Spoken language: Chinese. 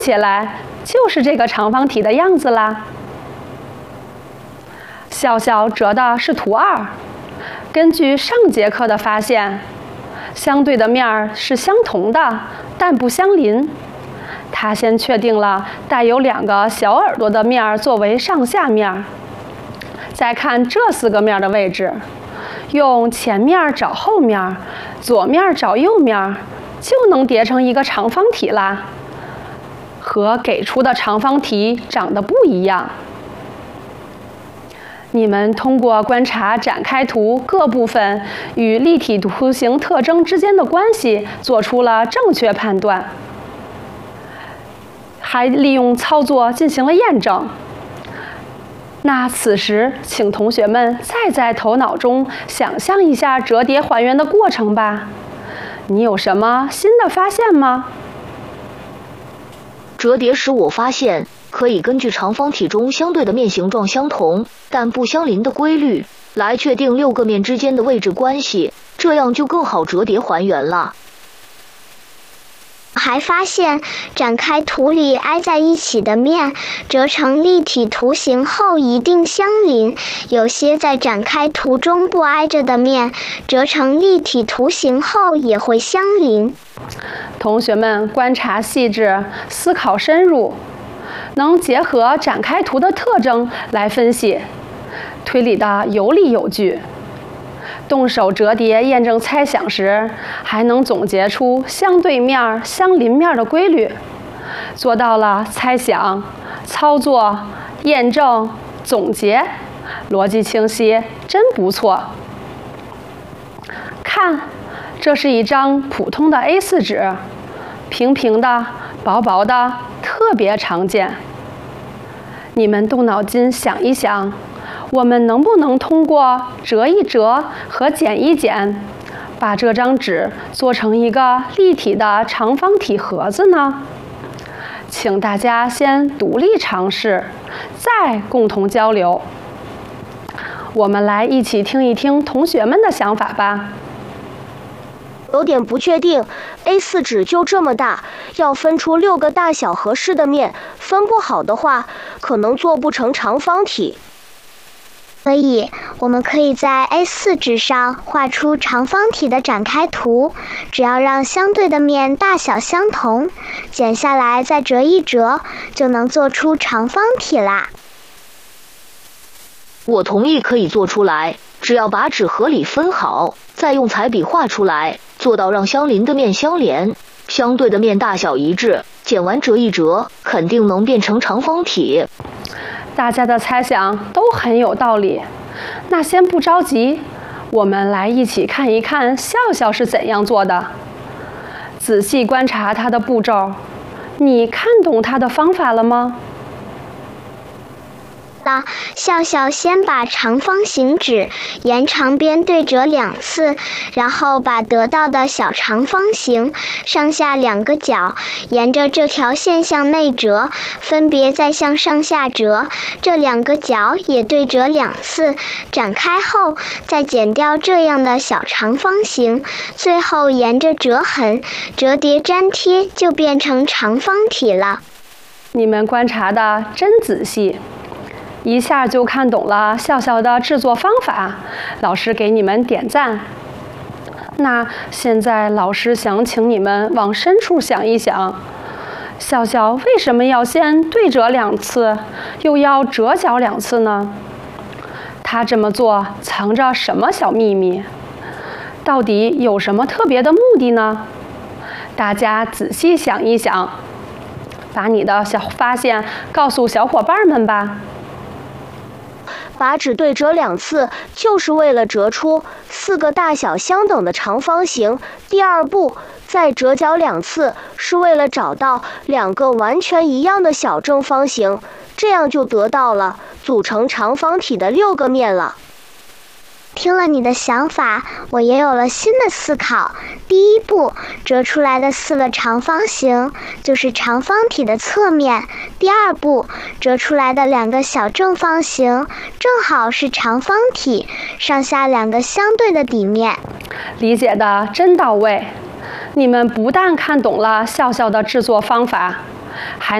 起来就是这个长方体的样子啦。笑笑折的是图2，根据上节课的发现，相对的面儿是相同的，但不相邻。他先确定了带有2个小耳朵的面儿作为上下面，再看这4个面的位置，用前面找后面，左面找右面，就能叠成一个长方体啦。和给出的长方体长得不一样。你们通过观察展开图各部分与立体图形特征之间的关系，做出了正确判断，还利用操作进行了验证。那此时，请同学们再在头脑中想象一下折叠还原的过程吧。你有什么新的发现吗？ 折叠时我发现，可以根据长方体中相对的面形状相同但不相邻的规律，来确定6个面之间的位置关系，这样就更好折叠还原了。 还发现展开图里挨在一起的面，折成立体图形后一定相邻；有些在展开图中不挨着的面，折成立体图形后也会相邻。 同学们观察细致，思考深入，能结合展开图的特征来分析，推理的有理有据。动手折叠验证猜想时，还能总结出相对面、相邻面的规律，做到了猜想、操作、验证、总结，逻辑清晰，真不错。看，这是一张普通的 A4 纸，平平的、薄薄的，特别常见。你们动脑筋想一想，我们能不能通过折一折和剪一剪，把这张纸做成一个立体的长方体盒子呢？请大家先独立尝试，再共同交流。我们来一起听一听同学们的想法吧。 有点不确定 ，A4 纸就这么大，要分出6个大小合适的面，分不好的话，可能做不成长方体。 所以，我们可以在 A4 纸上画出长方体的展开图，只要让相对的面大小相同，剪下来再折一折，就能做出长方体啦。 我同意可以做出来，只要把纸合理分好，再用彩笔画出来，做到让相邻的面相连，相对的面大小一致，剪完折一折，肯定能变成长方体。 大家的猜想都很有道理，那先不着急，我们来一起看一看笑笑是怎样做的。仔细观察他的步骤，你看懂他的方法了吗？ 笑笑先把长方形纸沿长边对折2次，然后把得到的小长方形上下2个角沿着这条线向内折，分别再向上下折，这2个角也对折2次，展开后再剪掉这样的小长方形，最后沿着折痕折叠粘贴，就变成长方体了。 你们观察的真仔细，一下就看懂了笑笑的制作方法，老师给你们点赞。那现在老师想请你们往深处想一想，笑笑为什么要先对折2次，又要折角2次呢？他这么做藏着什么小秘密？到底有什么特别的目的呢？大家仔细想一想，把你的小发现告诉小伙伴们吧。 把纸对折2次，就是为了折出4个大小相等的长方形。第2步，再折角2次，是为了找到2个完全一样的小正方形，这样就得到了组成长方体的6个面了。 听了你的想法，我也有了新的思考。第1步，折出来的4个长方形就是长方体的侧面。第2步，折出来的2个小正方形正好是长方体上下2个相对的底面。 理解的真到位，你们不但看懂了笑笑的制作方法， 还